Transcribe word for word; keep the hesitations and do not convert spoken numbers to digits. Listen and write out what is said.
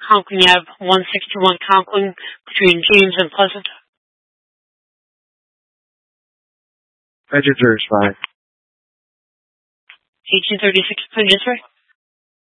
Conklin Ave, one sixty-one Conklin, between James and Pleasant. Register is five. eighteen thirty-six, please, right?